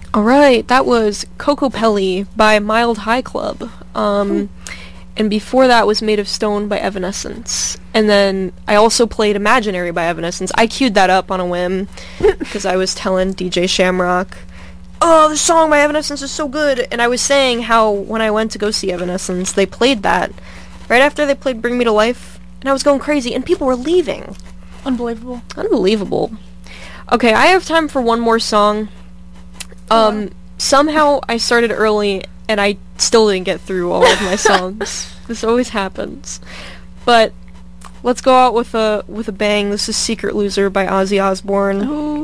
Alright, that was Coco Pelli by Mild High Club. And before that was Made of Stone by Evanescence. And then I also played Imaginary by Evanescence. I queued that up on a whim because I was telling DJ Shamrock, oh, the song by Evanescence is so good. And I was saying how when I went to go see Evanescence, they played that right after they played Bring Me to Life. And I was going crazy, and people were leaving. Unbelievable. Unbelievable. Okay, I have time for one more song. Somehow I started early, and I still didn't get through all of my songs. This always happens. But let's go out with a bang. This is Secret Loser by Ozzy Osbourne. Ooh.